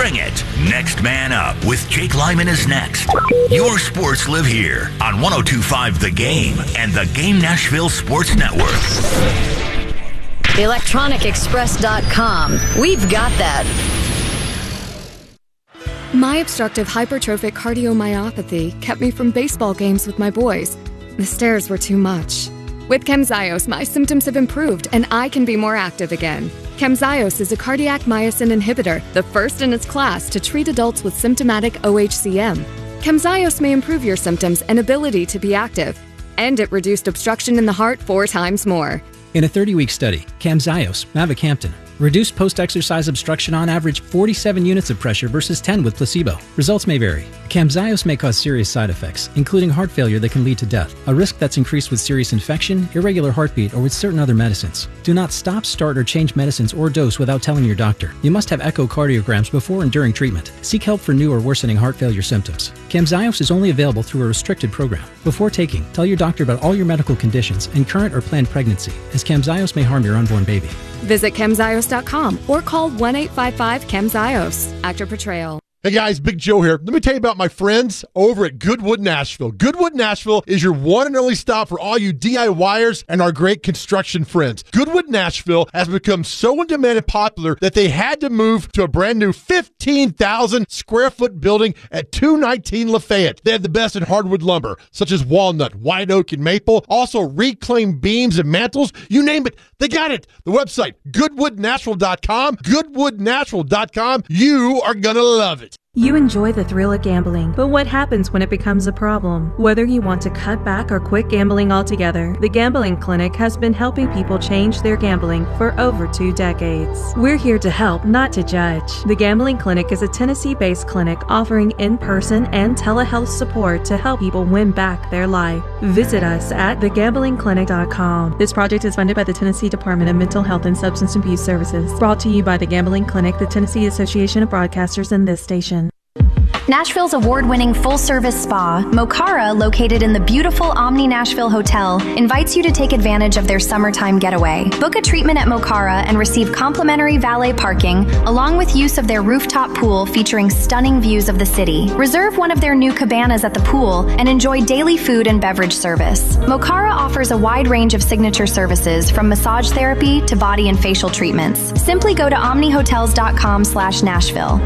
Bring it. Next Man Up with Jake Lyman is next. Your sports live here on 102.5 The Game and the Game Nashville Sports Network. ElectronicExpress.com. We've got that. My obstructive hypertrophic cardiomyopathy kept me from baseball games with my boys. The stairs were too much. With Camzyos, my symptoms have improved and I can be more active again. Camzyos is a cardiac myosin inhibitor, the first in its class to treat adults with symptomatic OHCM. Camzyos may improve your symptoms and ability to be active, and it reduced obstruction in the heart 4 times more. In a 30-week study, Camzyos, mavacamten, reduced post-exercise obstruction on average 47 units of pressure versus 10 with placebo. Results may vary. Camzyos may cause serious side effects, including heart failure that can lead to death, a risk that's increased with serious infection, irregular heartbeat, or with certain other medicines. Do not stop, start, or change medicines or dose without telling your doctor. You must have echocardiograms before and during treatment. Seek help for new or worsening heart failure symptoms. Camzyos is only available through a restricted program. Before taking, tell your doctor about all your medical conditions and current or planned pregnancy, as Camzyos may harm your unborn baby. Visit Camzyos.com or call 1-855-CAMZYOS. Actor portrayal. Hey guys, Big Joe here. Let me tell you about my friends over at Goodwood Nashville. Goodwood Nashville is your one and only stop for all you DIYers and our great construction friends. Goodwood Nashville has become so in demand and popular that they had to move to a brand new 15,000 square foot building at 219 Lafayette. They have the best in hardwood lumber, such as walnut, white oak, and maple. Also reclaimed beams and mantles. You name it, they got it. The website, goodwoodnatural.com. Goodwoodnatural.com. You are going to love it. You enjoy the thrill of gambling, but what happens when it becomes a problem? Whether you want to cut back or quit gambling altogether, the Gambling Clinic has been helping people change their gambling for over 2 decades. We're here to help, not to judge. The Gambling Clinic is a Tennessee-based clinic offering in-person and telehealth support to help people win back their life. Visit us at thegamblingclinic.com. This project is funded by the Tennessee Department of Mental Health and Substance Abuse Services. Brought to you by the Gambling Clinic, the Tennessee Association of Broadcasters, and this station. Nashville's award-winning full-service spa, Mokara, located in the beautiful Omni Nashville Hotel, invites you to take advantage of their summertime getaway. Book a treatment at Mokara and receive complimentary valet parking, along with use of their rooftop pool featuring stunning views of the city. Reserve one of their new cabanas at the pool and enjoy daily food and beverage service. Mokara offers a wide range of signature services, from massage therapy to body and facial treatments. Simply go to omnihotels.com/Nashville.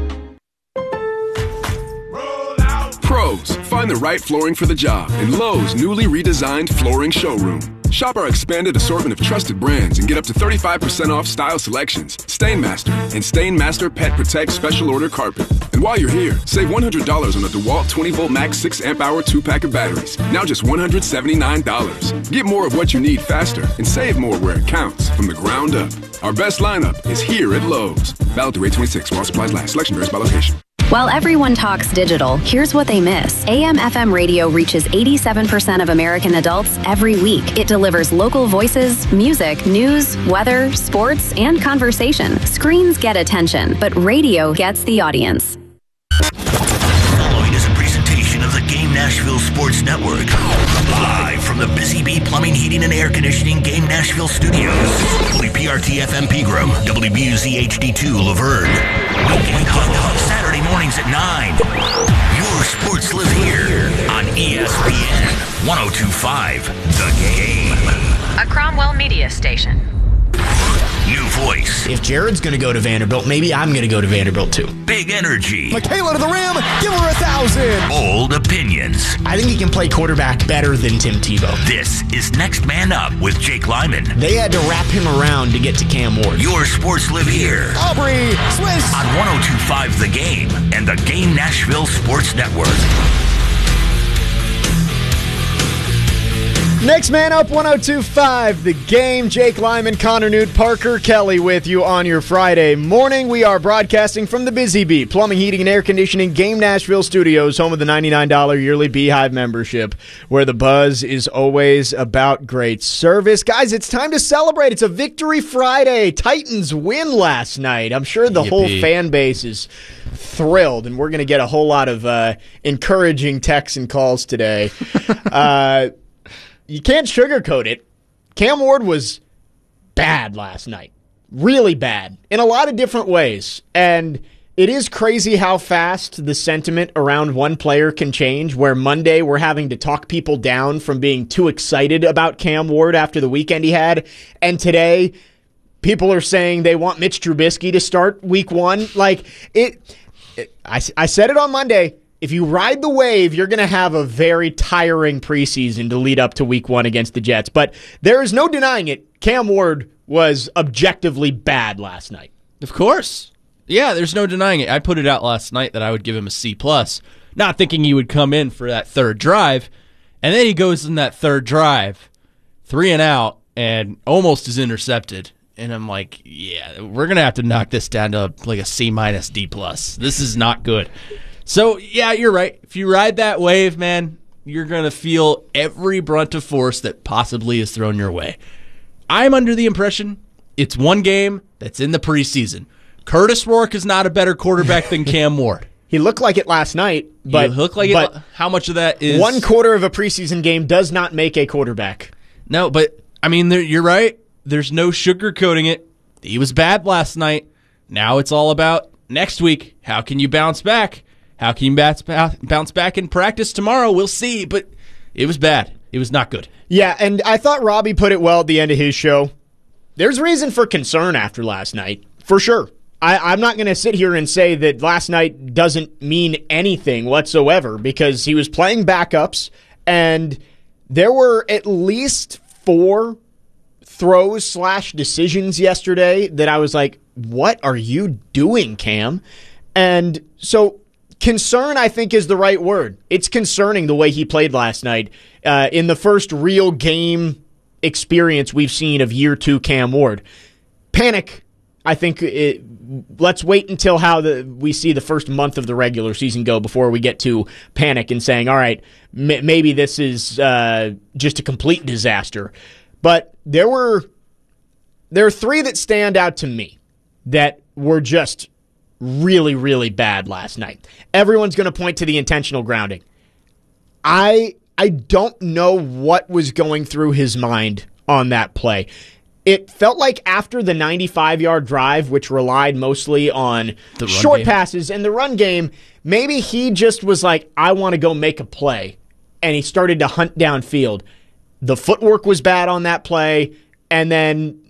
Pros, find the right flooring for the job in Lowe's newly redesigned flooring showroom. Shop our expanded assortment of trusted brands and get up to 35% off style selections, Stainmaster, and Stainmaster Pet Protect Special Order Carpet. And while you're here, save $100 on a DeWalt 20-volt max 6-amp-hour 2-pack of batteries, now just $179. Get more of what you need faster and save more where it counts, from the ground up. Our best lineup is here at Lowe's. Valid through 8/26 while supplies last. Selection varies by location. While everyone talks digital, here's what they miss. AM/FM radio reaches 87% of American adults every week. It delivers local voices, music, news, weather, sports, and conversation. Screens get attention, but radio gets the audience. Following is a presentation of the Game Nashville Sports Network. Live from the Busy Bee Plumbing, Heating, and Air Conditioning Game Nashville Studios. WPRT-FM Pegram, WBUZ-HD2 Laverne. Weekend Hub, Saturday mornings at 9. Your sports live here on ESPN 102.5 The Game. A Cromwell Media Station. New voice. If Jared's going to go to Vanderbilt, maybe I'm going to go to Vanderbilt too. Big energy. Michaela to the rim. Give her 1,000. Bold opinions. I think he can play quarterback better than Tim Tebow. This is Next Man Up with Jake Lyman. They had to wrap him around to get to Cam Ward. Your sports live here. Aubrey Swiss. On 102.5 The Game and the Game Nashville Sports Network. Next Man Up, 102.5 The Game. Jake Lyman, Connor Newt, Parker Kelly with you on your Friday morning. We are broadcasting from the Busy Bee Plumbing, Heating, and Air Conditioning Game Nashville Studios, home of the $99 yearly Beehive membership, where the buzz is always about great service. Guys, it's time to celebrate. It's a Victory Friday. Titans win last night. I'm sure the whole fan base is thrilled, and we're going to get a whole lot of encouraging texts and calls today. You can't sugarcoat it. Cam Ward was bad last night. Really bad. In a lot of different ways. And It is crazy how fast the sentiment around one player can change, where Monday we're having to talk people down from being too excited about Cam Ward after the weekend he had, and today people are saying they want Mitch Trubisky to start week 1. Like, I said it on Monday, if you ride the wave, you're going to have a very tiring preseason to lead up to week 1 against the Jets. But there is no denying it, Cam Ward was objectively bad last night. Of course. Yeah, there's no denying it. I put it out last night that I would give him a C+, not thinking he would come in for that third drive, and then he goes in that third drive, 3 and out, and almost is intercepted. And I'm like, yeah, we're going to have to knock this down to like a C- D+. This is not good. So, yeah, you're right. If you ride that wave, man, you're going to feel every brunt of force that possibly is thrown your way. I'm under the impression it's one game that's in the preseason. Curtis Rourke is not a better quarterback than Cam Ward. He looked like it last night, but how much of that is 1/4 of a preseason game does not make a quarterback. No, but I mean, you're right. There's no sugarcoating it. He was bad last night. Now it's all about next week. How can you bounce back? How can you bounce back in practice tomorrow? We'll see, but it was bad. It was not good. Yeah, and I thought Robbie put it well at the end of his show. There's reason for concern after last night, for sure. I'm not going to sit here and say that last night doesn't mean anything whatsoever, because he was playing backups, and there were at least 4 throws/decisions yesterday that I was like, what are you doing, Cam? And so concern, I think, is the right word. It's concerning the way he played last night in the first real game experience we've seen of year 2 Cam Ward. Panic, I think let's wait until we see the first month of the regular season go before we get to panic and saying, all right, maybe this is just a complete disaster. But there are 3 that stand out to me that were just really, really bad last night. Everyone's going to point to the intentional grounding. I don't know what was going through his mind on that play. It felt like after the 95-yard drive, which relied mostly on the short passes and the run game, maybe he just was like, I want to go make a play, and he started to hunt downfield. The footwork was bad on that play, and then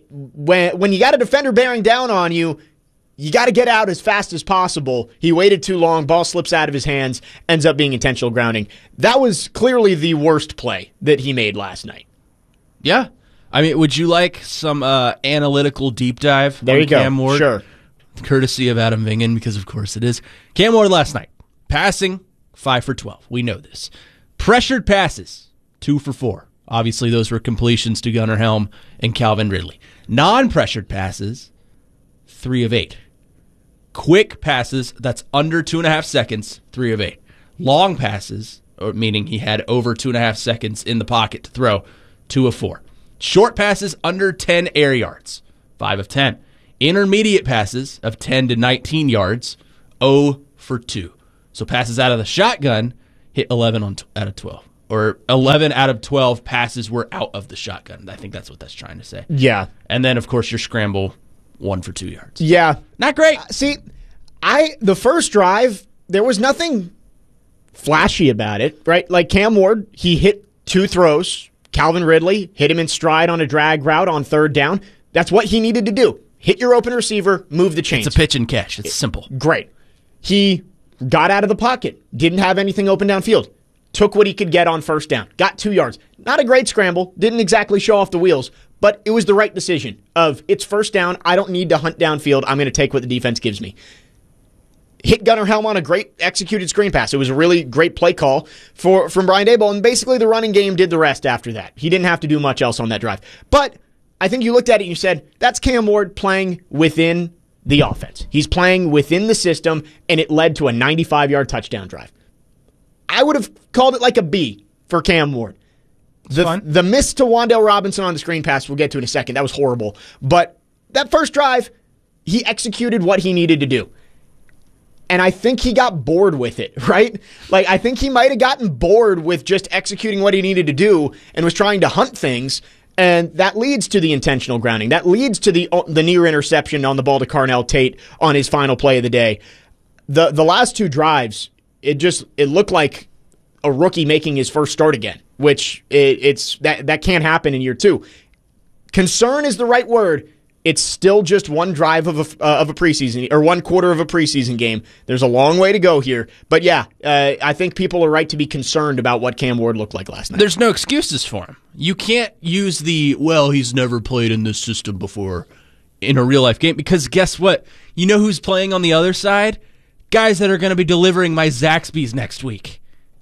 when you got a defender bearing down on you, you got to get out as fast as possible. He waited too long, ball slips out of his hands, ends up being intentional grounding. That was clearly the worst play that he made last night. Yeah. I mean, would you like some analytical deep dive on Cam Ward? Sure. Courtesy of Adam Vingan, because of course it is. Cam Ward last night, passing 5 for 12. We know this. Pressured passes, 2 for 4. Obviously, those were completions to Gunnar Helm and Calvin Ridley. Non-pressured passes, 3 of 8. Quick passes, that's under 2.5 seconds, 3 of 8. Long passes, meaning he had over 2.5 seconds in the pocket to throw, 2 of 4. Short passes under 10 air yards, 5 of 10. Intermediate passes of 10 to 19 yards, 0 for 2. So passes out of the shotgun hit 11 out of 12. Or 11 out of 12 passes were out of the shotgun. I think that's what that's trying to say. Yeah. And then, of course, your scramble, 1 for 2 yards. Yeah. Not great. See, the first drive, there was nothing flashy about it, right? Like Cam Ward, he hit 2 throws. Calvin Ridley hit him in stride on a drag route on 3rd down. That's what he needed to do. Hit your open receiver, move the chains. It's a pitch and catch. It's simple. Great. He got out of the pocket, didn't have anything open downfield, took what he could get on 1st down, got 2 yards. Not a great scramble, didn't exactly show off the wheels, but it was the right decision of it's 1st down, I don't need to hunt downfield, I'm going to take what the defense gives me. Hit Gunnar Helm on a great executed screen pass. It was a really great play call from Brian Daboll, and basically the running game did the rest after that. He didn't have to do much else on that drive. But I think you looked at it and you said, that's Cam Ward playing within the offense. He's playing within the system, and it led to a 95-yard touchdown drive. I would have called it like a B for Cam Ward. The miss to Wan'Dale Robinson on the screen pass, we'll get to in a second. That was horrible. But that first drive, he executed what he needed to do. And I think he got bored with it, right? Like, I think he might have gotten bored with just executing what he needed to do and was trying to hunt things. And that leads to the intentional grounding. That leads to the near interception on the ball to Carnell Tate on his final play of the day. The last two drives, it looked like a rookie making his first start again, which that can't happen in year two. Concern is the right word. It's still just one drive of a preseason, or one quarter of a preseason game. There's a long way to go here. But yeah, I think people are right to be concerned about what Cam Ward looked like last night. There's no excuses for him. You can't use he's never played in this system before in a real-life game, because guess what? You know who's playing on the other side? Guys that are going to be delivering my Zaxby's next week.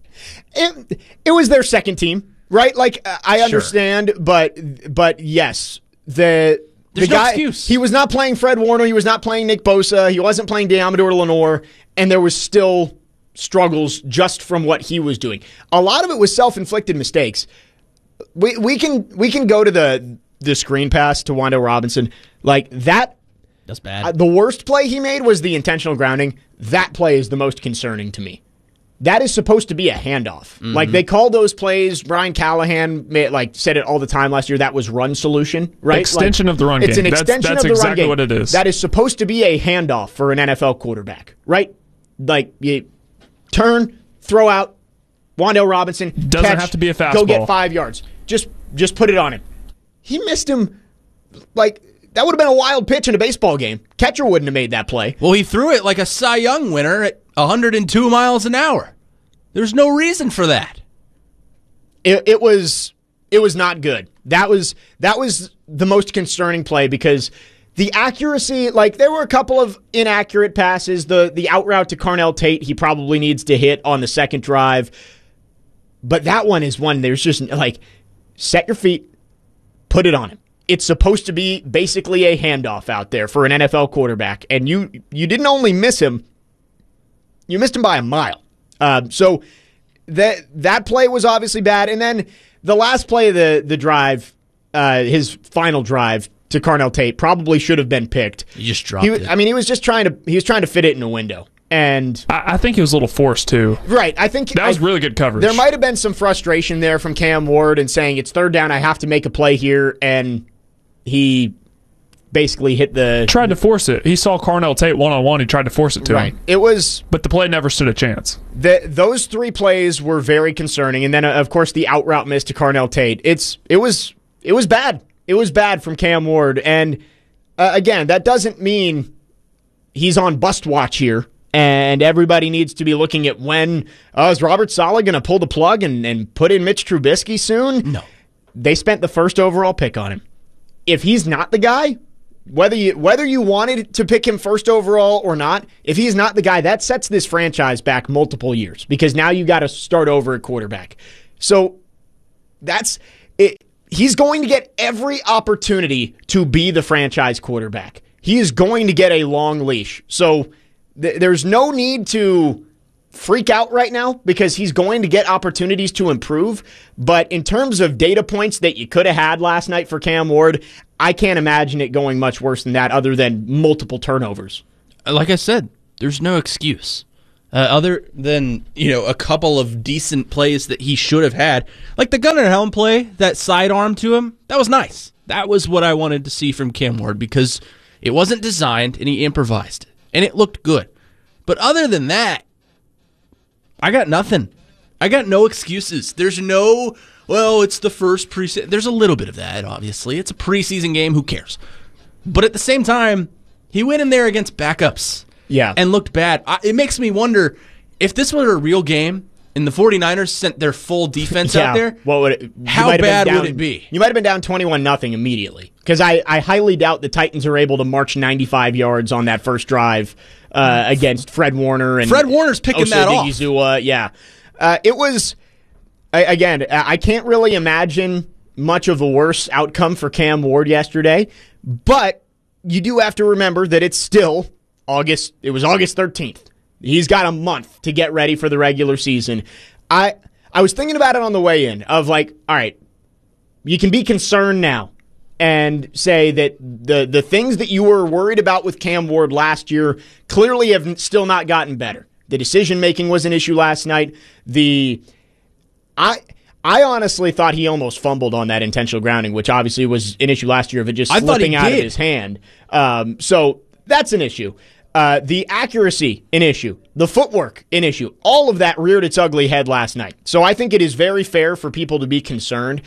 It was their second team, right? Like, I understand, but yes, There's no excuse. He was not playing Fred Warner. He was not playing Nick Bosa. He wasn't playing Deamador Lenore, and there was still struggles just from what he was doing. A lot of it was self-inflicted mistakes. We can go to the screen pass to Wan'Dale Robinson. Like that. That's bad. The worst play he made was the intentional grounding. That play is the most concerning to me. That is supposed to be a handoff. Mm-hmm. Like, they call those plays, Brian Callahan said it all the time last year, that was run solution, right? Extension of the run game. It's an extension of the run game. That's exactly what it is. That is supposed to be a handoff for an NFL quarterback, right? Like, you turn, throw out, Wan'Dale Robinson, doesn't catch, have to be a fastball. Go get 5 yards. Just put it on him. He missed him, that would have been a wild pitch in a baseball game. Catcher wouldn't have made that play. Well, he threw it like a Cy Young winner at 102 miles an hour. There's no reason for that. It was not good. That was the most concerning play, because the accuracy, there were a couple of inaccurate passes. The out route to Carnell Tate, he probably needs to hit on the second drive. But that one is one, there's just set your feet, put it on him. It's supposed to be basically a handoff out there for an NFL quarterback. And you didn't only miss him, you missed him by a mile. So that play was obviously bad. And then the last play of the drive, his final drive to Carnell Tate, probably should have been picked. He just dropped it. I mean, he was trying to fit it in a window. And I think he was a little forced too. Right. I think that was really good coverage. There might have been some frustration there from Cam Ward and saying, it's third down, I have to make a play here. And he basically tried to force it. He saw Carnell Tate one-on-one. He tried to force it to him. But the play never stood a chance. Those three plays were very concerning. And then, of course, the out route miss to Carnell Tate. It was bad. It was bad from Cam Ward. And, again, that doesn't mean he's on bust watch here. And everybody needs to be looking at when, is Robert Saleh going to pull the plug and put in Mitch Trubisky soon? No. They spent the first overall pick on him. If he's not the guy, whether you wanted to pick him first overall or not, if he's not the guy, that sets this franchise back multiple years, because now you got to start over at quarterback. So that's it. He's going to get every opportunity to be the franchise quarterback. He is going to get a long leash. So there's no need to freak out right now, because he's going to get opportunities to improve. But in terms of data points that you could have had last night for Cam Ward, I can't imagine it going much worse than that, other than multiple turnovers. Like I said, there's no excuse. Other than, a couple of decent plays that he should have had. Like the Gunnar Helm play, that sidearm to him, that was nice. That was what I wanted to see from Cam Ward, because it wasn't designed and he improvised it. And it looked good. But other than that, I got nothing. I got no excuses. There's no, it's the first preseason. There's a little bit of that, obviously. It's a preseason game. Who cares? But at the same time, he went in there against backups. Yeah. And looked bad. It makes me wonder, if this were a real game and the 49ers sent their full defense out there, how bad would it be? You might have been down 21-0 immediately. Because I highly doubt the Titans are able to march 95 yards on that first drive against Fred Warner. And Fred Warner's picking that off. Yeah. It was, again, I can't really imagine much of a worse outcome for Cam Ward yesterday. But you do have to remember that it's still August. It was August 13th. He's got a month to get ready for the regular season. I was thinking about it on the way in of all right, you can be concerned now and say that the things that you were worried about with Cam Ward last year clearly have still not gotten better. The decision-making was an issue last night. I I honestly thought he almost fumbled on that intentional grounding, which obviously was an issue last year of it just slipping out of his hand. So that's an issue. The accuracy, an issue. The footwork, an issue. All of that reared its ugly head last night. So I think it is very fair for people to be concerned.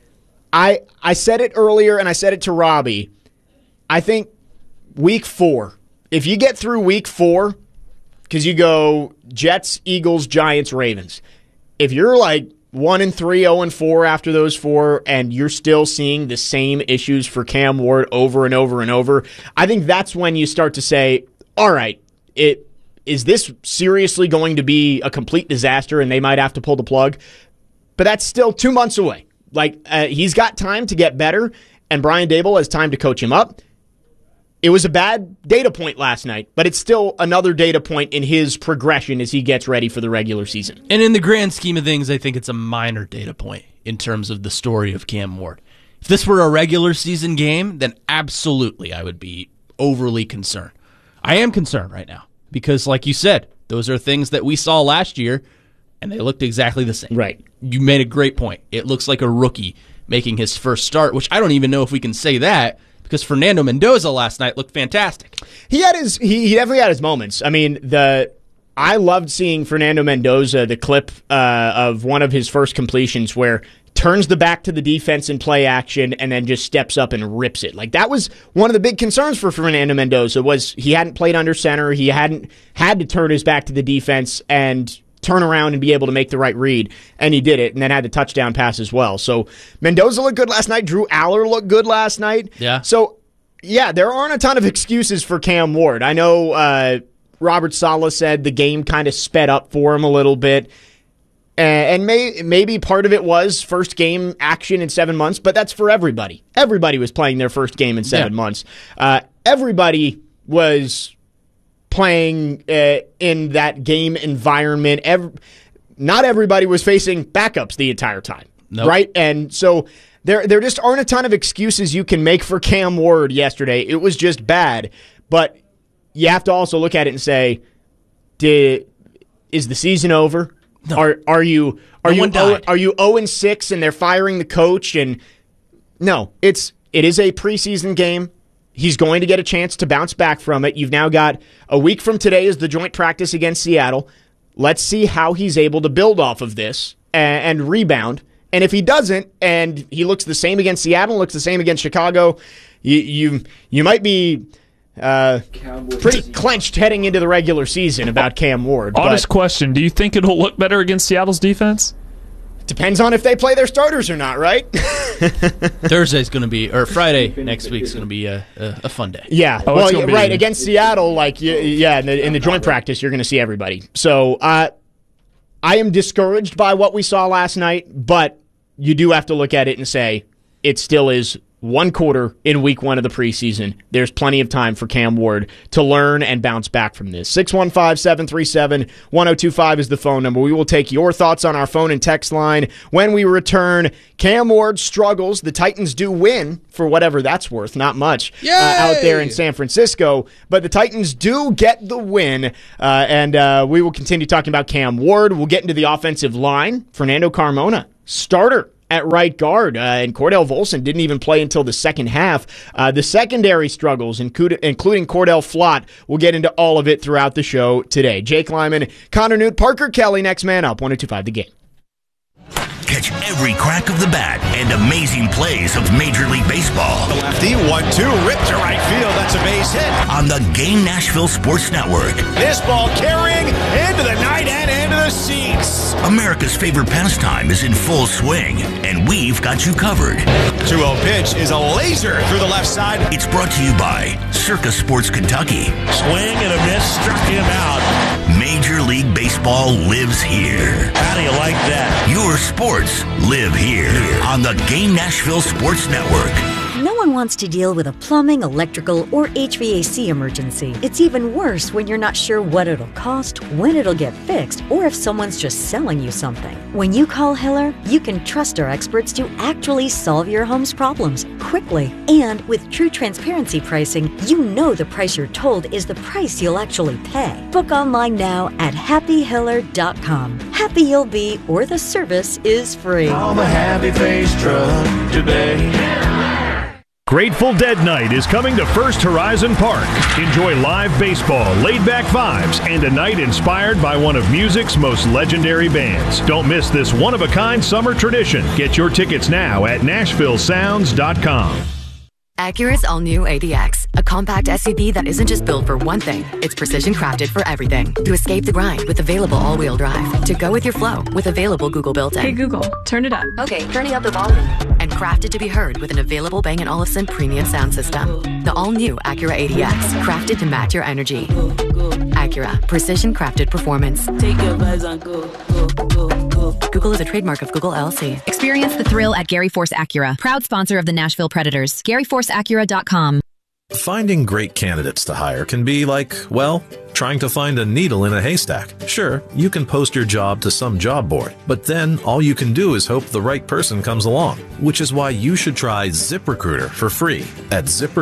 I said it earlier, and I said it to Robbie. I think week 4, if you get through week 4, because you go Jets, Eagles, Giants, Ravens. If you're like 1-3, 0-4 after those 4, and you're still seeing the same issues for Cam Ward over and over and over, I think that's when you start to say, all right, is this seriously going to be a complete disaster and they might have to pull the plug? But that's still 2 months away. He's got time to get better, and Brian Daboll has time to coach him up. It was a bad data point last night, but it's still another data point in his progression as he gets ready for the regular season. And in the grand scheme of things, I think it's a minor data point in terms of the story of Cam Ward. If this were a regular season game, then absolutely I would be overly concerned. I am concerned right now because, like you said, those are things that we saw last year, and they looked exactly the same. Right. You made a great point. It looks like a rookie making his first start, which I don't even know if we can say that, because Fernando Mendoza last night looked fantastic. He definitely had his moments. I mean, I loved seeing Fernando Mendoza, the clip of one of his first completions where turns the back to the defense in play action and then just steps up and rips it. Like, that was one of the big concerns for Fernando Mendoza, was he hadn't played under center. He hadn't had to turn his back to the defense and turn around and be able to make the right read, and he did it, and then had the touchdown pass as well. So Mendoza looked good last night. Drew Aller looked good last night. Yeah. So, yeah, there aren't a ton of excuses for Cam Ward. I know Robert Saleh said the game kind of sped up for him a little bit, and maybe part of it was first game action in 7 months, but that's for everybody. Everybody was playing their first game in 7 months. Everybody was playing in that game environment. Not everybody was facing backups the entire time, right? And so there just aren't a ton of excuses you can make for Cam Ward yesterday. It was just bad, but you have to also look at it and say, is the season over? No. Are you 0-6 and they're firing the coach? And no, it is a preseason game. He's going to get a chance to bounce back from it. You've now got a week from today is the joint practice against Seattle. Let's see how he's able to build off of this and rebound. And if he doesn't, and he looks the same against Seattle, looks the same against Chicago, you might be pretty clenched heading into the regular season about Cam Ward. Honest question, do you think it'll look better against Seattle's defense? Depends on if they play their starters or not, right? Thursday's going to be, or Friday next week is going to be a fun day. Yeah, right. Against Seattle, in the joint practice, you're going to see everybody. So I am discouraged by what we saw last night, but you do have to look at it and say it still is one quarter in week 1 of the preseason. There's plenty of time for Cam Ward to learn and bounce back from this. 615-737-1025 is the phone number. We will take your thoughts on our phone and text line. When we return, Cam Ward struggles. The Titans do win, for whatever that's worth. Not much out there in San Francisco. But the Titans do get the win. And we will continue talking about Cam Ward. We'll get into the offensive line. Fernando Carmona, starter at right guard, and Cordell Volson didn't even play until the second half. The secondary struggles, including Cordell Flott. We'll get into all of it throughout the show today. Jake Lyman, Connor Newt, Parker Kelly, next man up, 102.5 The Game. Catch every crack of the bat and amazing plays of Major League Baseball. The lefty, 1-2, ripped to right field. That's a base hit. On the Game Nashville Sports Network. This ball carrying into the night and into the seats. America's favorite pastime is in full swing, and we've got you covered. 2-0 pitch is a laser through the left side. It's brought to you by Circa Sports Kentucky. Swing and a miss, struck him out. Major League Baseball lives here. How do you like that? Your sports live here on the Game Nashville Sports Network. No one wants to deal with a plumbing, electrical, or HVAC emergency. It's even worse when you're not sure what it'll cost, when it'll get fixed, or if someone's just selling you something. When you call Hiller, you can trust our experts to actually solve your home's problems quickly. And with true transparency pricing, you know the price you're told is the price you'll actually pay. Book online now at happyhiller.com. Happy you'll be, or the service is free. I'm a happy face truck today. Grateful Dead Night is coming to First Horizon Park. Enjoy live baseball, laid-back vibes, and a night inspired by one of music's most legendary bands. Don't miss this one-of-a-kind summer tradition. Get your tickets now at NashvilleSounds.com. Acura's all-new ADX, a compact SUV that isn't just built for one thing. It's precision-crafted for everything. To escape the grind with available all-wheel drive. To go with your flow with available Google built-in. Hey Google, turn it up. Okay, turning up the volume. And crafted to be heard with an available Bang & Olufsen premium sound system. The all-new Acura ADX, crafted to match your energy. Acura, precision-crafted performance. Take your vibes on go, go, go, go. Google is a trademark of Google LLC. Experience the thrill at Gary Force Acura, proud sponsor of the Nashville Predators. GaryForceAcura.com. Finding great candidates to hire can be like, well, trying to find a needle in a haystack. Sure, you can post your job to some job board, but then all you can do is hope the right person comes along, which is why you should try ZipRecruiter for free at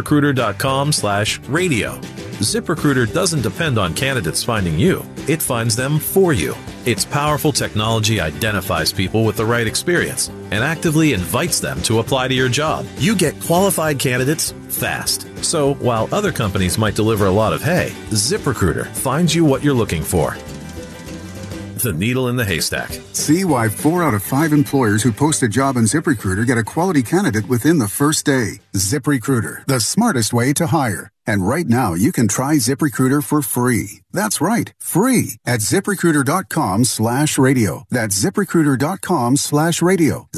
ZipRecruiter.com/radio. ZipRecruiter doesn't depend on candidates finding you. It finds them for you. Its powerful technology identifies people with the right experience and actively invites them to apply to your job. You get qualified candidates fast. So while other companies might deliver a lot of hay, ZipRecruiter finds you what you're looking for. The needle in the haystack. See why 4 out of 5 employers who post a job on ZipRecruiter get a quality candidate within the first day. ZipRecruiter, the smartest way to hire. And right now, you can try ZipRecruiter for free. That's right, free at ZipRecruiter.com/radio. That's ZipRecruiter.com/radio.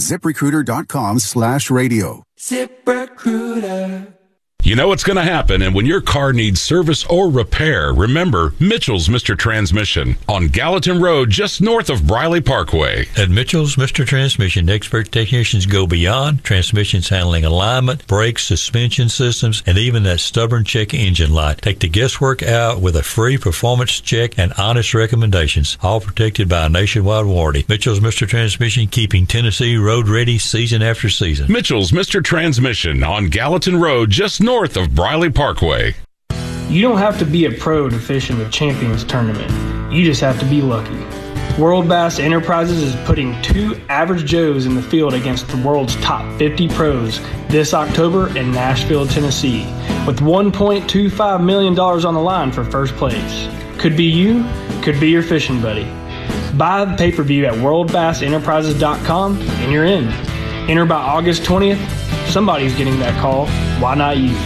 ZipRecruiter.com/radio. ZipRecruiter. You know what's going to happen, and when your car needs service or repair, remember Mitchell's Mr. Transmission on Gallatin Road, just north of Briley Parkway. At Mitchell's Mr. Transmission, expert technicians go beyond transmissions handling alignment, brakes, suspension systems, and even that stubborn check engine light. Take the guesswork out with a free performance check and honest recommendations, all protected by a nationwide warranty. Mitchell's Mr. Transmission, keeping Tennessee road ready season after season. Mitchell's Mr. Transmission on Gallatin Road, just north of Briley Parkway. You don't have to be a pro to fish in the Champions Tournament. You just have to be lucky. World Bass Enterprises is putting 2 average Joes in the field against the world's top 50 pros this October in Nashville, Tennessee, with $1.25 million on the line for first place. Could be you, could be your fishing buddy. Buy the pay-per-view at worldbassenterprises.com and you're in. Enter by August 20th. Somebody's getting that call. Why not you?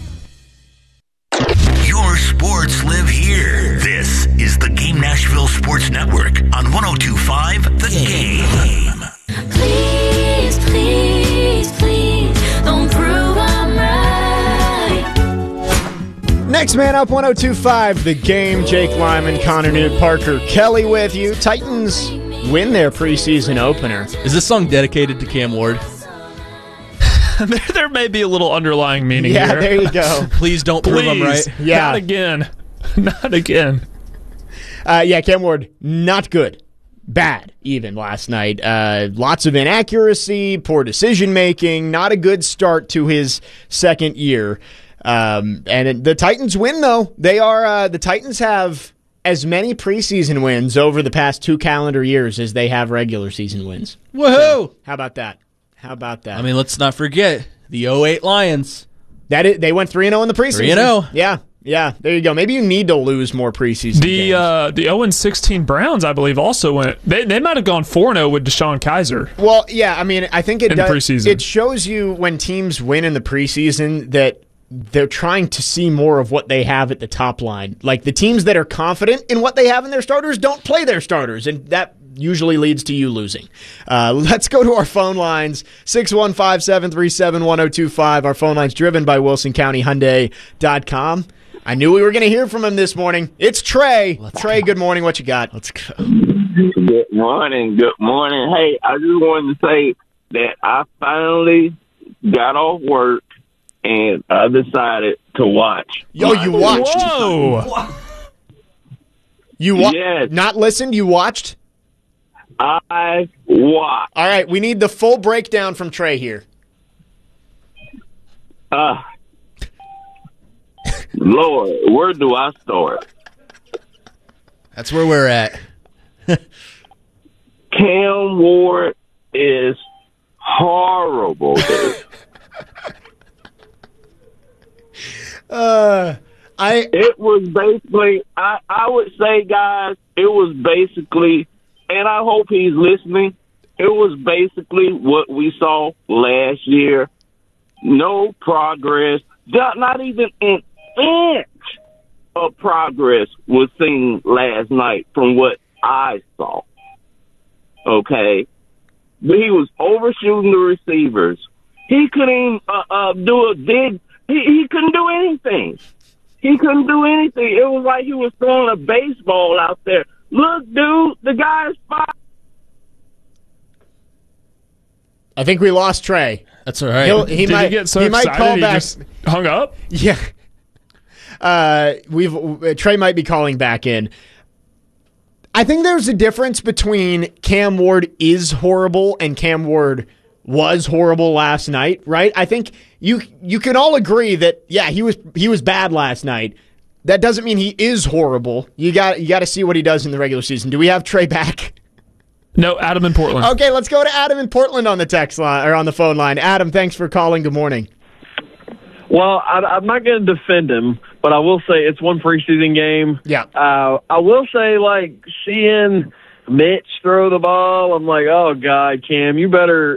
Your sports live here. This is the Game Nashville Sports Network on 102.5 The Game. Please, please, please, don't prove I'm right. Next man up, 102.5 The Game. Jake Lyman, Connor Newt, Parker Kelly with you. Titans win their preseason opener. Is this song dedicated to Cam Ward? There may be a little underlying meaning here. Yeah, there you go. Please don't prove I'm right. Yeah. Not again. Not again. Cam Ward, not good. Bad, even last night. Lots of inaccuracy, poor decision-making, not a good start to his second year. And the Titans win, though. They are the Titans have as many preseason wins over the past 2 calendar years as they have regular season wins. Woohoo! So, how about that? I mean, let's not forget the 08 Lions. They went 3-0 in the preseason. 3-0. Yeah, there you go. Maybe you need to lose more preseason games. The 0-16 Browns, I believe, also went. They might have gone 4-0 with Deshaun Kaiser. Well, yeah, I mean, I think it does. Preseason. It shows you when teams win in the preseason that they're trying to see more of what they have at the top line. Like the teams that are confident in what they have in their starters don't play their starters, and that usually leads to you losing. Let's go to our phone lines, 615-737-1025. Our phone line's driven by WilsonCountyHyundai.com. I knew we were going to hear from him this morning. It's Trey. Trey, good morning. What you got? Let's go. Good morning. Good morning. Hey, I just wanted to say that I finally got off work and I decided to watch. Yo, you watched? Whoa! You watched? Yes. Not listened, you watched? I watched. All right, we need the full breakdown from Trey here. Lord, where do I start? That's where we're at. Cam Ward is horrible, dude. It was basically, I would say, guys, it was basically, and I hope he's listening, it was basically what we saw last year. No progress, not even an inch of progress was seen last night from what I saw. Okay? But he was overshooting the receivers. He couldn't do a dig. He couldn't do anything. He couldn't do anything. It was like he was throwing a baseball out there. Look, dude, the guy's fine. I think we lost Trey. That's all right. He Did might he get so he excited might call he back. just hung up? Yeah. Trey might be calling back in. I think there's a difference between Cam Ward is horrible and Cam Ward was horrible last night, right? I think you can all agree that he was bad last night. That doesn't mean he is horrible. You got to see what he does in the regular season. Do we have Trey back? No, Adam in Portland. Okay, let's go to Adam in Portland on the text line or on the phone line. Adam, thanks for calling. Good morning. Well, I'm not going to defend him, but I will say it's one preseason game. Yeah. I will say, like, seeing Mitch throw the ball, I'm like, oh God, Cam, you better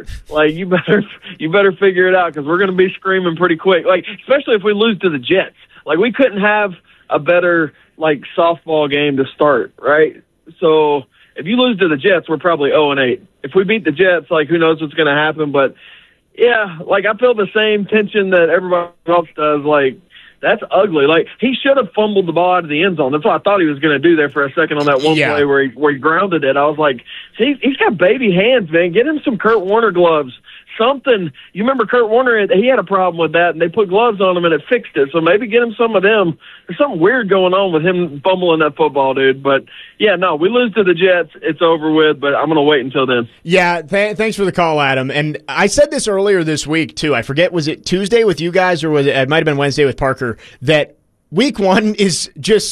figure it out because we're going to be screaming pretty quick. Like, especially if we lose to the Jets. Like, we couldn't have a better softball game to start, right? So if you lose to the Jets, we're probably 0-8. If we beat the Jets, who knows what's going to happen? But yeah, I feel the same tension that everybody else does. That's ugly. He should have fumbled the ball out of the end zone. That's what I thought he was going to do there for a second on that one play where he grounded it. I was like, he's got baby hands, man. Get him some Kurt Warner gloves. Something. You remember Kurt Warner, he had a problem with that, and they put gloves on him, and it fixed it. So maybe get him some of them. There's something weird going on with him fumbling that football, dude. But, yeah, no, we lose to the Jets. It's over with, but I'm going to wait until then. Yeah, thanks for the call, Adam. And I said this earlier this week, too. I forget, was it Tuesday with you guys or it might have been Wednesday with Parker, that week one is just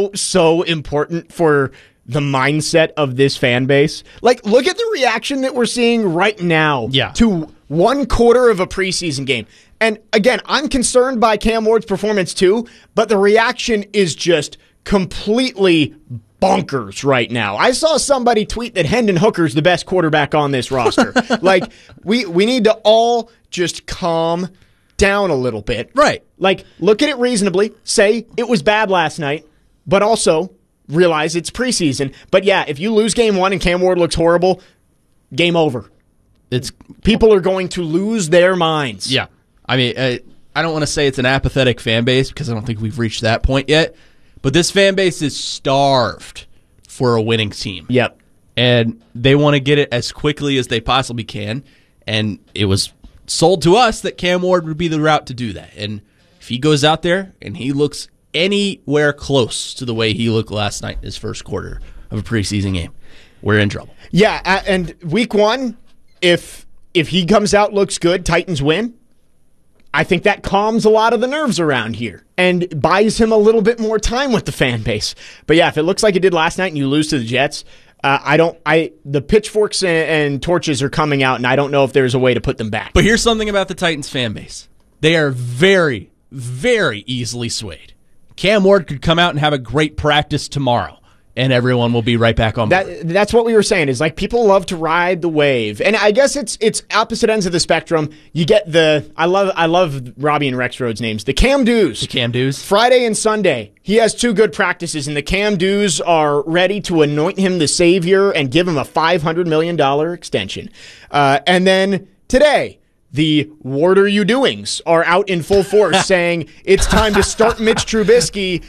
so important for the mindset of this fan base. Look at the reaction that we're seeing right now to one quarter of a preseason game. And again, I'm concerned by Cam Ward's performance too, but the reaction is just completely bonkers right now. I saw somebody tweet that Hendon Hooker's the best quarterback on this roster. We need to all just calm down a little bit. Right. Look at it reasonably. Say it was bad last night, but also realize it's preseason. But yeah, if you lose game one and Cam Ward looks horrible, game over. People are going to lose their minds. Yeah. I mean, I don't want to say it's an apathetic fan base because I don't think we've reached that point yet. But this fan base is starved for a winning team. Yep. And they want to get it as quickly as they possibly can. And it was sold to us that Cam Ward would be the route to do that. And if he goes out there and he looks anywhere close to the way he looked last night in his first quarter of a preseason game, we're in trouble. Yeah, and week one, if he comes out, looks good, Titans win, I think that calms a lot of the nerves around here and buys him a little bit more time with the fan base. But yeah, if it looks like it did last night and you lose to the Jets, the pitchforks and torches are coming out, and I don't know if there's a way to put them back. But here's something about the Titans fan base. They are very, very easily swayed. Cam Ward could come out and have a great practice tomorrow, and everyone will be right back on board. That's what we were saying, is people love to ride the wave. And I guess it's opposite ends of the spectrum. You get I love Robbie and Rex Rhodes' names. The Cam Dews. The Cam Dews. Friday and Sunday, he has two good practices, and the Cam Dews are ready to anoint him the savior and give him a $500 million extension. And then today, the "What are you doings" are out in full force saying it's time to start Mitch Trubisky.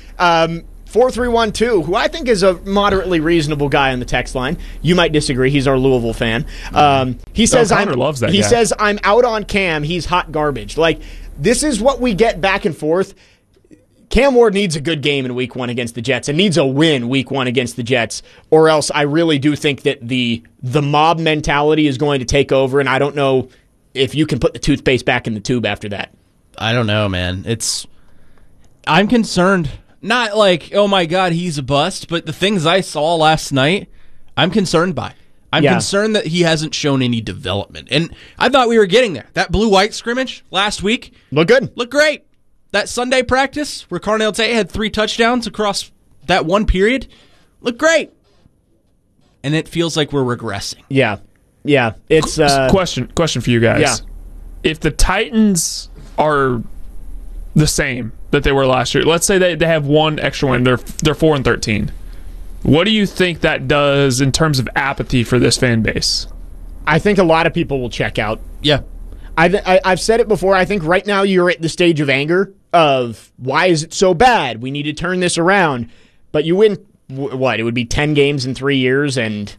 4312, who I think is a moderately reasonable guy on the text line. You might disagree. He's our Louisville fan. He says Connor loves that guy. He says I'm out on Cam. He's hot garbage. this is what we get back and forth. Cam Ward needs a good game in week 1 against the Jets and needs a win week 1 against the Jets, or else I really do think that the mob mentality is going to take over, and I don't know if you can put the toothpaste back in the tube after that. I don't know, man. I'm concerned. Not like, oh my God, he's a bust, but the things I saw last night, I'm concerned by. I'm concerned that he hasn't shown any development. And I thought we were getting there. That blue-white scrimmage last week. Looked good. Looked great. That Sunday practice where Carnell Tate had 3 touchdowns across that one period. Looked great. And it feels like we're regressing. Yeah. Yeah. It's question for you guys. Yeah. If the Titans are the same that they were last year, let's say they have one extra win, they're 4-13. What do you think that does in terms of apathy for this fan base? I think a lot of people will check out. Yeah. I've said it before. I think right now you're at the stage of anger of why is it so bad? We need to turn this around. But you win, what? It would be 10 games in 3 years and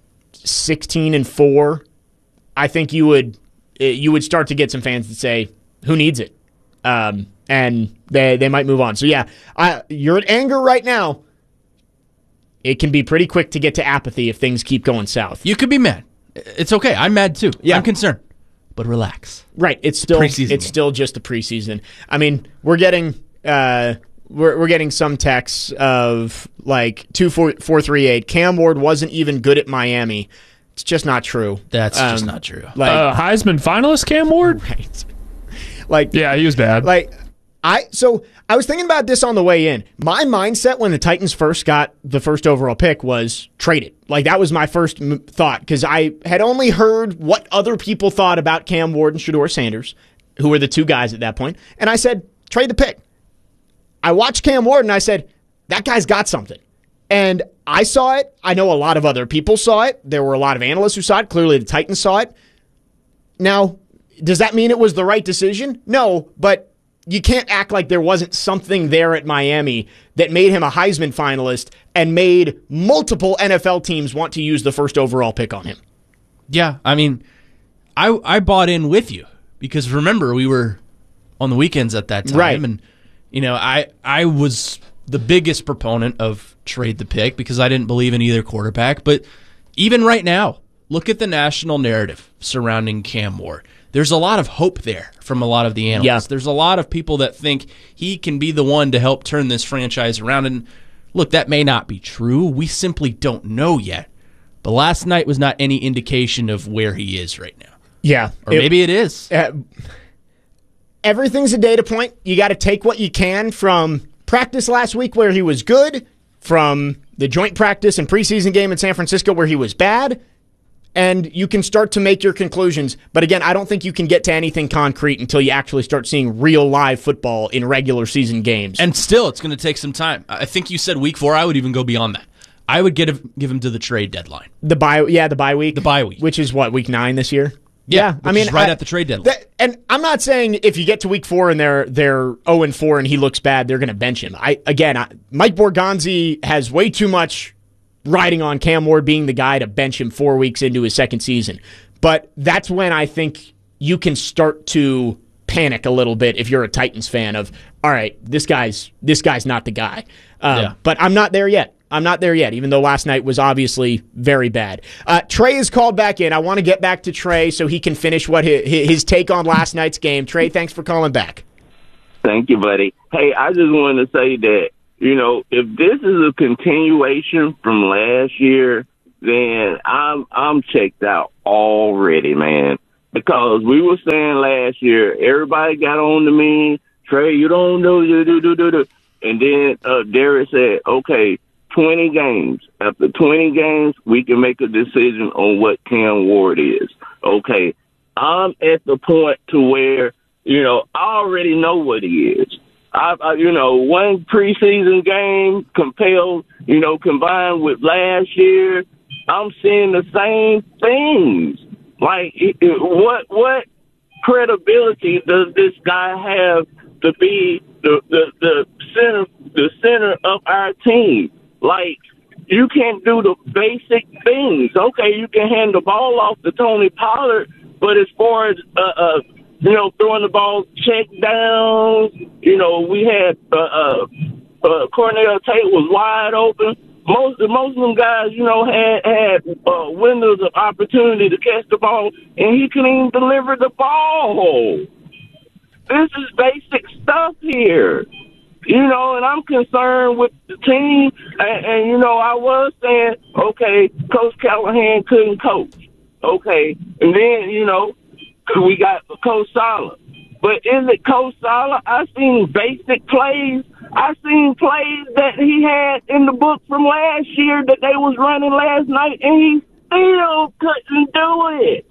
16-4. I think you would start to get some fans that say, who needs it? And they might move on. So yeah, you're at anger right now. It can be pretty quick to get to apathy if things keep going south. You could be mad. It's okay. I'm mad too. Yeah. I'm concerned. But relax. Right. It's still still just a preseason. I mean, we're getting we're getting some texts of like 2-4-3-8. Cam Ward wasn't even good at Miami. It's just not true. That's just not true. Heisman finalist Cam Ward? Right. Yeah, he was bad. I was thinking about this on the way in. My mindset when the Titans first got the first overall pick was trade it. That was my first thought because I had only heard what other people thought about Cam Ward and Shedeur Sanders, who were the 2 guys at that point, and I said, trade the pick. I watched Cam Ward and I said, that guy's got something. And I saw it. I know a lot of other people saw it. There were a lot of analysts who saw it. Clearly the Titans saw it. Now, does that mean it was the right decision? No, but you can't act like there wasn't something there at Miami that made him a Heisman finalist and made multiple NFL teams want to use the first overall pick on him. Yeah, I mean, I bought in with you because remember, we were on the weekends at that time. Right. And, I was the biggest proponent of trade the pick because I didn't believe in either quarterback. But even right now, look at the national narrative surrounding Cam Ward. There's a lot of hope there from a lot of the analysts. Yeah. There's a lot of people that think he can be the one to help turn this franchise around. And look, that may not be true. We simply don't know yet. But last night was not any indication of where he is right now. Yeah. Or maybe it is. Everything's a data point. You got to take what you can from practice last week where he was good, from the joint practice and preseason game in San Francisco where he was bad, and you can start to make your conclusions. But again, I don't think you can get to anything concrete until you actually start seeing real live football in regular season games. And still, it's going to take some time. I think you said week 4. I would even go beyond that. I would give him to the trade deadline. The bye week? The bye week. Which is what, week 9 this year? Yeah, I mean, right at the trade deadline. And I'm not saying if you get to week 4 and they're 0-4 and he looks bad, they're going to bench him. Mike Borgonzi has way too much riding on Cam Ward being the guy to bench him 4 weeks into his second season. But that's when I think you can start to panic a little bit if you're a Titans fan of, all right, this guy's not the guy. But I'm not there yet. Even though last night was obviously very bad. Trey is called back in. I want to get back to Trey so he can finish what his take on last night's game. Trey, thanks for calling back. Thank you, buddy. Hey, I just wanted to say that, if this is a continuation from last year, then I'm checked out already, man. Because we were saying last year, everybody got on to me, Trey, you don't know, and then Derek said, okay, 20 games. After 20 games, we can make a decision on what Cam Ward is. Okay, I'm at the point to where, I already know what he is. One preseason game combined with last year, I'm seeing the same things. Like, what credibility does this guy have to be the center of our team? Like, you can't do the basic things. Okay, you can hand the ball off to Tony Pollard, but as far as throwing the ball check down. We had Cornell Tate was wide open. Most of them guys, had windows of opportunity to catch the ball, and he couldn't even deliver the ball. This is basic stuff here. And I'm concerned with the team. And I was saying, okay, Coach Callahan couldn't coach. Okay. And then, we got Coach Sala. But is it Coach Sala? I seen basic plays. I seen plays that he had in the book from last year that they was running last night, and he still couldn't do it.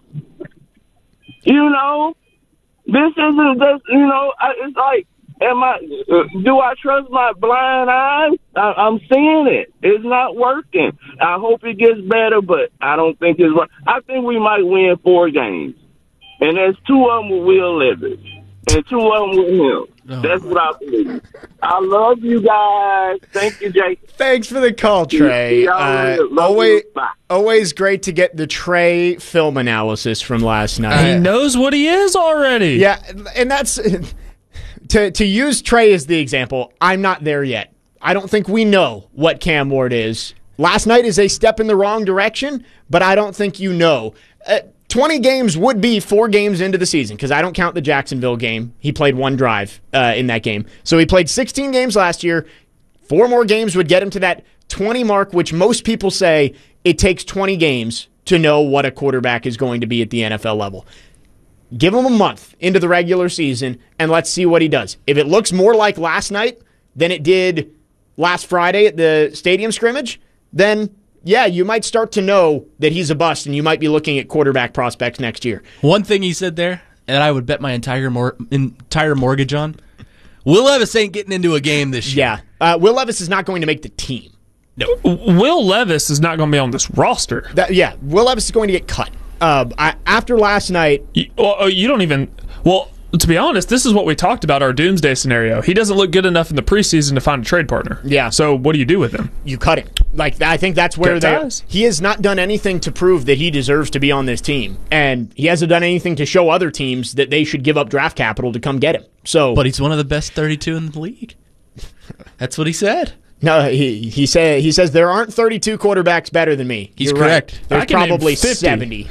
This isn't just, it's like, do I trust my blind eyes? I'm seeing it. It's not working. I hope it gets better, but I don't think it's right. I think we might win 4 games. And there's 2 of them with Will Levis and 2 of them with him. That's what I believe. I love you guys. Thank you, Jake. Thanks for the call, Trey. Always great to get the Trey film analysis from last night. He knows what he is already. Yeah, and that's... To use Trey as the example, I'm not there yet. I don't think we know what Cam Ward is. Last night is a step in the wrong direction, but I don't think 20 games would be 4 games into the season because I don't count the Jacksonville game. He played 1 drive in that game. So he played 16 games last year. 4 more games would get him to that 20 mark, which most people say it takes 20 games to know what a quarterback is going to be at the NFL level. Give him a month into the regular season, and let's see what he does. If it looks more like last night than it did last Friday at the stadium scrimmage, then, yeah, you might start to know that he's a bust, and you might be looking at quarterback prospects next year. One thing he said there, and I would bet my entire mortgage on, Will Levis ain't getting into a game this year. Yeah, Will Levis is not going to make the team. No, Will Levis is not going to be on this roster. Will Levis is going to get cut. After last night... You don't even... Well, to be honest, this is what we talked about, our doomsday scenario. He doesn't look good enough in the preseason to find a trade partner. Yeah. So what do you do with him? You cut him. I think that's where he has not done anything to prove that he deserves to be on this team. And he hasn't done anything to show other teams that they should give up draft capital to come get him. But he's one of the best 32 in the league. That's what he said. No, he says there aren't 32 quarterbacks better than me. He's correct. Right. There's probably 70.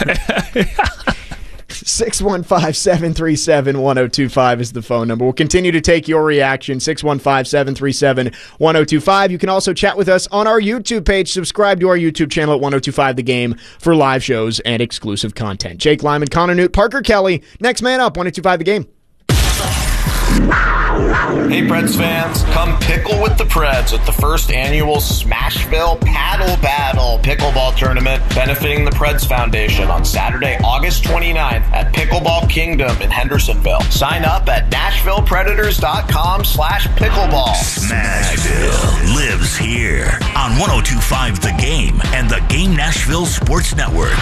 615-737-1025 is the phone number. We'll continue to take your reaction. 615-737-1025. You can also chat with us on our YouTube page. Subscribe to our YouTube channel at 1025 The Game for live shows and exclusive content. Jake Lyman, Connor Newt, Parker Kelly. Next man up, 1025 The Game. Hey Preds fans, come pickle with the Preds at the first annual Smashville Paddle Battle pickleball tournament benefiting the Preds Foundation on Saturday, August 29th at Pickleball Kingdom in Hendersonville. Sign up at NashvillePredators.com/pickleball. Smashville lives here on 1025 The Game and the Game Nashville Sports Network.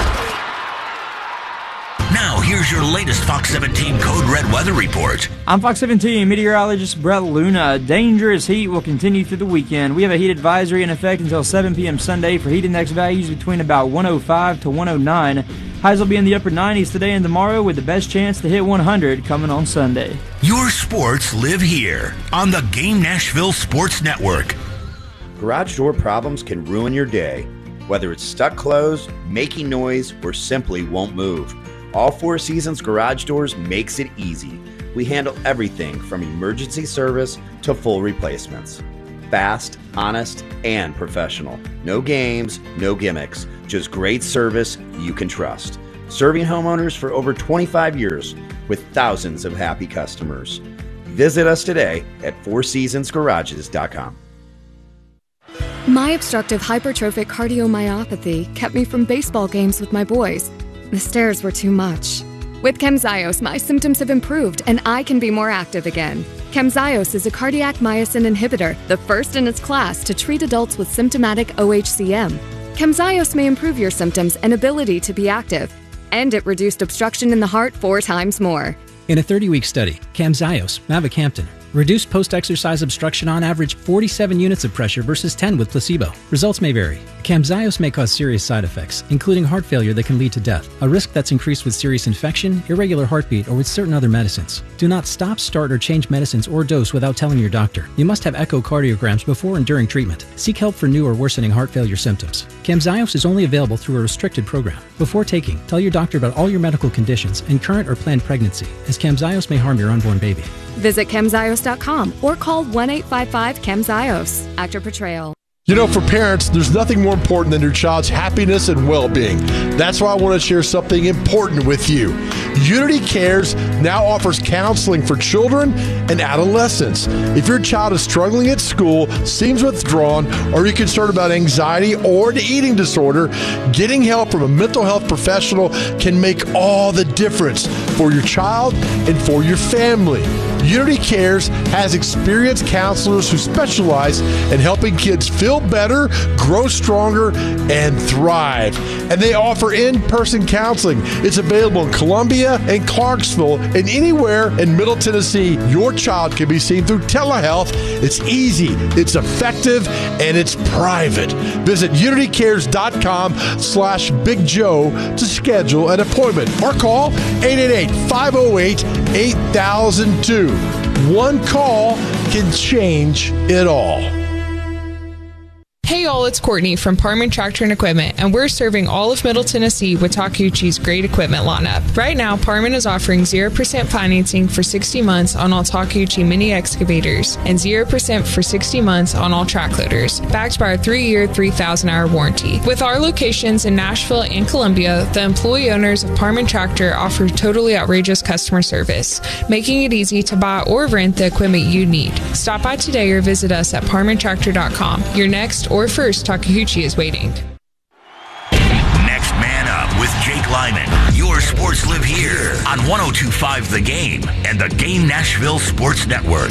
Now, here's your latest Fox 17 Code Red weather report. I'm Fox 17 meteorologist Brett Luna. Dangerous heat will continue through the weekend. We have a heat advisory in effect until 7 p.m. Sunday for heat index values between about 105 to 109. Highs will be in the upper 90s today and tomorrow with the best chance to hit 100 coming on Sunday. Your sports live here on the Game Nashville Sports Network. Garage door problems can ruin your day. Whether it's stuck closed, making noise, or simply won't move. All Four Seasons Garage Doors makes it easy. We handle everything from emergency service to full replacements. Fast, honest, and professional. No games, no gimmicks. Just great service you can trust. Serving homeowners for over 25 years with thousands of happy customers. Visit us today at fourseasonsgarages.com. My obstructive hypertrophic cardiomyopathy kept me from baseball games with my boys. The stairs were too much. With Camzyos, my symptoms have improved and I can be more active again. Camzyos is a cardiac myosin inhibitor, the first in its class to treat adults with symptomatic OHCM. Camzyos may improve your symptoms and ability to be active, and it reduced obstruction in the heart 4 times more. In a 30-week study, Camzyos, mavacamten, Reduced post-exercise obstruction on average 47 units of pressure versus 10 with placebo. Results may vary. Camzyos may cause serious side effects, including heart failure that can lead to death, a risk that's increased with serious infection, irregular heartbeat, or with certain other medicines. Do not stop, start, or change medicines or dose without telling your doctor. You must have echocardiograms before and during treatment. Seek help for new or worsening heart failure symptoms. Camzyos is only available through a restricted program. Before taking, tell your doctor about all your medical conditions and current or planned pregnancy, as Camzyos may harm your unborn baby. Visit Camzyos.com or call 1-855-CAMZYOS. Actor Portrayal. You know, for parents, there's nothing more important than your child's happiness and well-being. That's why I want to share something important with you. Unity Cares now offers counseling for children and adolescents. If your child is struggling at school, seems withdrawn, or you're concerned about anxiety or an eating disorder, getting help from a mental health professional can make all the difference for your child and for your family. Unity Cares has experienced counselors who specialize in helping kids feel better, grow stronger, and thrive. And they offer in-person counseling. It's available in Columbia and Clarksville and anywhere in Middle Tennessee. Your child can be seen through telehealth. It's easy, it's effective, and it's private. Visit unitycares.com/Big Joe to schedule an appointment or call 888-508-8002. One call can change it all. Hey y'all, it's Courtney from Parman Tractor and Equipment, and we're serving all of Middle Tennessee with Takeuchi's great equipment lineup. Right now, Parman is offering 0% financing for 60 months on all Takeuchi mini excavators and 0% for 60 months on all track loaders, backed by our 3-year, 3,000-hour warranty. With our locations in Nashville and Columbia, the employee owners of Parman Tractor offer totally outrageous customer service, making it easy to buy or rent the equipment you need. Stop by today or visit us at parmantractor.com. Your next or first Takeuchi is waiting. Next Man Up with Jake Lyman. Your sports live here on 102.5 The Game and the Game Nashville Sports Network.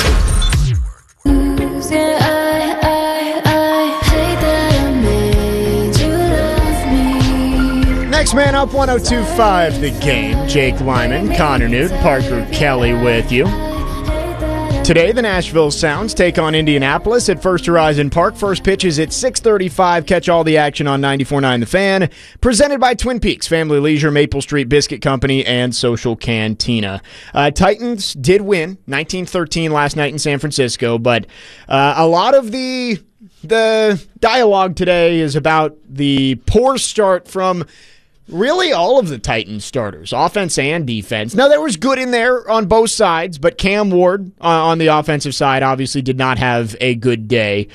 Next Man Up, 102.5 The Game. Jake Lyman, Connor Newt, Parker Kelly with you. Today, the Nashville Sounds take on Indianapolis at First Horizon Park. First pitch is at 6:35. Catch all the action on 94.9 The Fan. Presented by Twin Peaks Family Leisure, Maple Street Biscuit Company, and Social Cantina. Titans did win 19-13 last night in San Francisco, but a lot of the dialogue today is about the poor start from really all of the Titans starters, offense and defense. Now, there was good in there on both sides, but Cam Ward on the offensive side obviously did not have a good day.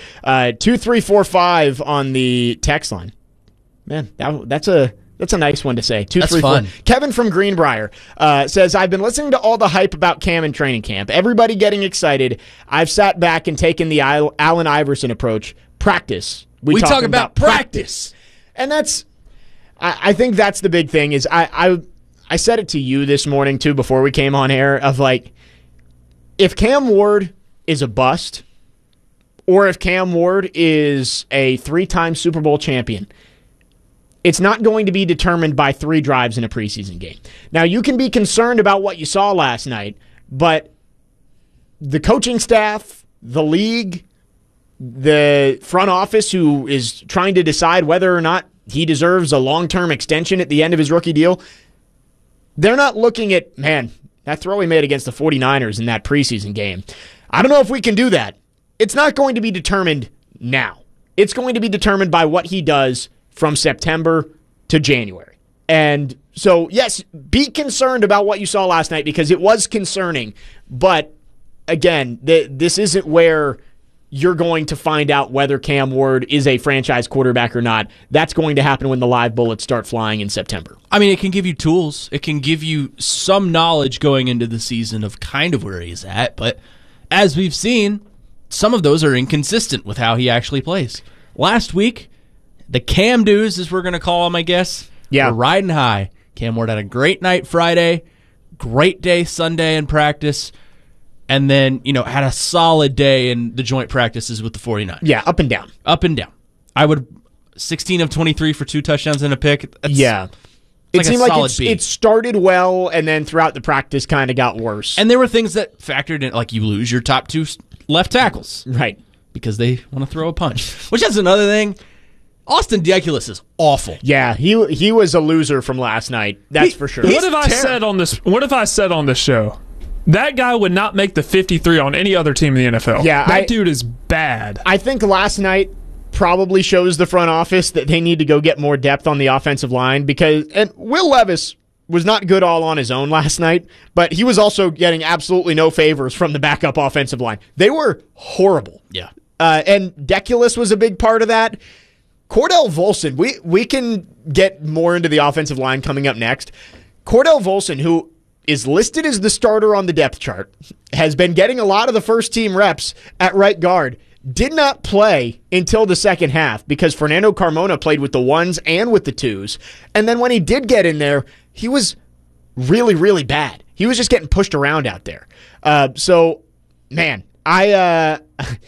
2345 on the text line. Man, that's a nice one to say. 234. Kevin from Greenbrier says, I've been listening to all the hype about Cam in training camp. Everybody getting excited. I've sat back and taken the Allen Iverson approach. Practice. We talk about practice. And that's... I think that's the big thing is I said it to you this morning, too, before we came on air, of like, if Cam Ward is a bust or if Cam Ward is a 3-time Super Bowl champion, it's not going to be determined by 3 drives in a preseason game. Now, you can be concerned about what you saw last night, but the coaching staff, the league, the front office who is trying to decide whether or not he deserves a long-term extension at the end of his rookie deal, they're not looking at, man, that throw he made against the 49ers in that preseason game. I don't know if we can do that. It's not going to be determined now. It's going to be determined by what he does from September to January. And so, yes, be concerned about what you saw last night because it was concerning. But, again, this isn't where you're going to find out whether Cam Ward is a franchise quarterback or not. That's going to happen when the live bullets start flying in September. I mean, it can give you tools. It can give you some knowledge going into the season of kind of where he's at. But as we've seen, some of those are inconsistent with how he actually plays. Last week, the Cam dudes, as we're going to call them, I guess, were riding high. Cam Ward had a great night Friday, great day Sunday in practice, and then, had a solid day in the joint practices with the 49ers. Yeah, up and down. Up and down. I would 16 of 23 for 2 touchdowns and a pick. It like seemed a like solid B. it started well, and then throughout the practice kind of got worse. And there were things that factored in, like you lose your top 2 left tackles. Right. Because they want to throw a punch. Which is another thing. Austin Deculus is awful. Yeah, he was a loser from last night. That's for sure. What have I said on this show? That guy would not make the 53 on any other team in the NFL. Yeah, that dude is bad. I think last night probably shows the front office that they need to go get more depth on the offensive line and Will Levis was not good all on his own last night, but he was also getting absolutely no favors from the backup offensive line. They were horrible. Yeah. And Deculus was a big part of that. Cordell Volson, we can get more into the offensive line coming up next. Cordell Volson, who is listed as the starter on the depth chart, has been getting a lot of the first team reps at right guard, did not play until the second half because Fernando Carmona played with the 1s and with the 2s. And then when he did get in there, he was really, really bad. He was just getting pushed around out there. So, man, I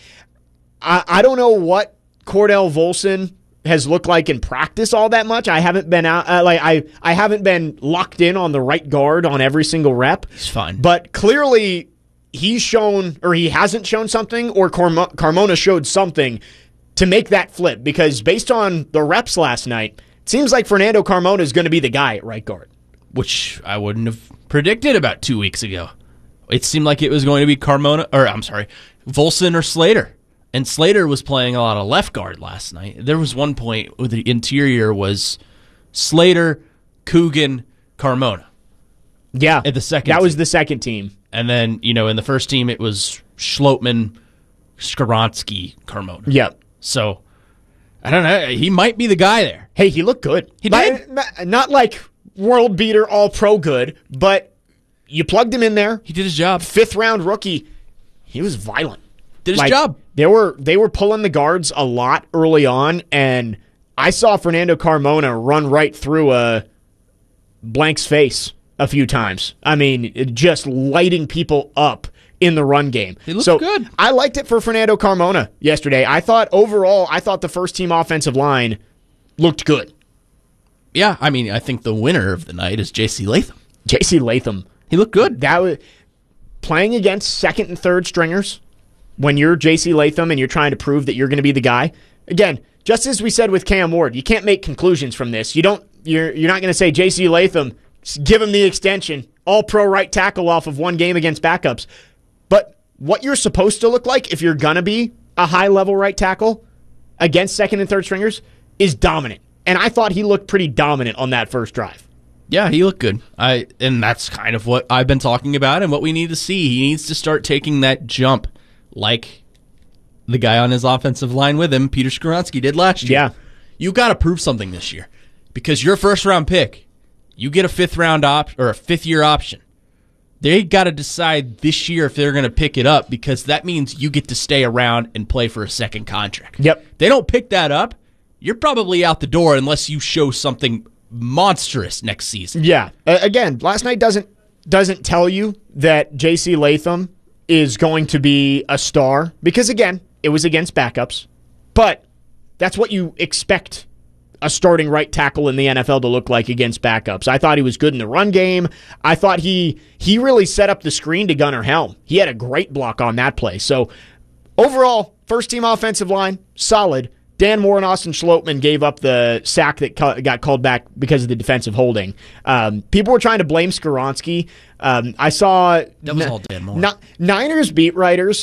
don't know what Cordell Volson has looked like in practice all that much. I haven't been out I haven't been locked in on the right guard on every single rep. He's fine. But clearly he's shown, or he hasn't shown something, or Carmona showed something to make that flip, because based on the reps last night, it seems like Fernando Carmona is going to be the guy at right guard. Which I wouldn't have predicted about 2 weeks ago. It seemed like it was going to be Volson or Slater. And Slater was playing a lot of left guard last night. There was one point where the interior was Slater, Coogan, Carmona. Yeah. At the second That was the second team. And then, in the first team, it was Schlotman, Skoronski, Carmona. Yep. So, I don't know. He might be the guy there. Hey, he looked good. He did. Not like world beater, all pro good, but you plugged him in there. He did his job. 5th round rookie. He was violent. Did his job. They were pulling the guards a lot early on, and I saw Fernando Carmona run right through a blank's face a few times. I mean, just lighting people up in the run game. He looked good. I liked it for Fernando Carmona yesterday. I thought the first team offensive line looked good. Yeah, I mean, I think the winner of the night is J.C. Latham. J.C. Latham. He looked good. That was playing against second and third stringers. When you're J.C. Latham and you're trying to prove that you're going to be the guy, again, just as we said with Cam Ward, you can't make conclusions from this. You're not going to say J.C. Latham, give him the extension, all pro right tackle off of one game against backups. But what you're supposed to look like if you're going to be a high level right tackle against second and third stringers is dominant. And I thought he looked pretty dominant on that first drive. Yeah, he looked good. And that's kind of what I've been talking about and what we need to see. He needs to start taking that jump, like the guy on his offensive line with him, Peter Skoronski, did last year. Yeah. You got to prove something this year because your first round pick, you get a 5th round or a 5th year option. They got to decide this year if they're going to pick it up because that means you get to stay around and play for a second contract. Yep. They don't pick that up, you're probably out the door unless you show something monstrous next season. Yeah. Again, last night doesn't tell you that J.C. Latham is going to be a star because, again, it was against backups. But that's what you expect a starting right tackle in the NFL to look like against backups. I thought he was good in the run game. I thought he really set up the screen to Gunnar Helm. He had a great block on that play. So, overall, first-team offensive line, solid. Dan Moore and Austin Schlotman gave up the sack that got called back because of the defensive holding. People were trying to blame Skoronski. I saw that was all Dan Moore. Niners beat writers.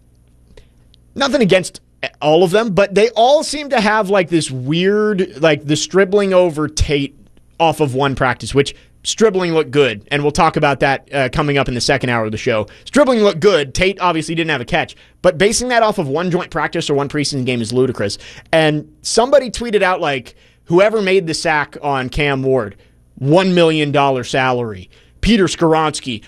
Nothing against all of them, but they all seem to have like this weird, like the stribbling over Tate off of one practice, which Stribling looked good, and we'll talk about that coming up in the second hour of the show. Stribling looked good. Tate obviously didn't have a catch, but basing that off of one joint practice or one preseason game is ludicrous. And somebody tweeted out, like, whoever made the sack on Cam Ward, $1 million salary. Peter Skoronski,